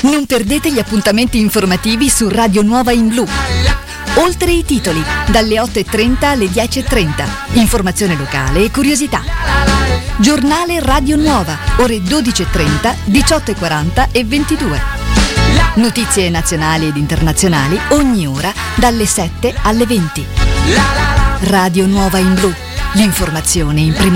Non perdete gli appuntamenti informativi su Radio Nuova in Blu. Oltre i titoli, dalle 8.30 alle 10.30. Informazione locale e curiosità. Giornale Radio Nuova, ore 12.30, 18.40 e 22. Notizie nazionali ed internazionali ogni ora dalle 7 alle 20. Radio Nuova in Blu. L'informazione in primo